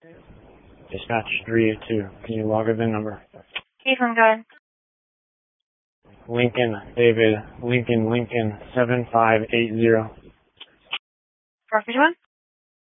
Dispatch 382. Can you log the number? Ephraim, go ahead. Lincoln, David, Lincoln, 7580. Rockbridge 1?